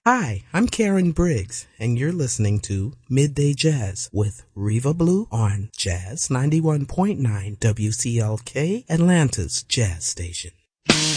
Hi, I'm Karen Briggs, and you're listening to Midday Jazz with Reva Blue on Jazz 91.9 WCLK, Atlanta's Jazz Station.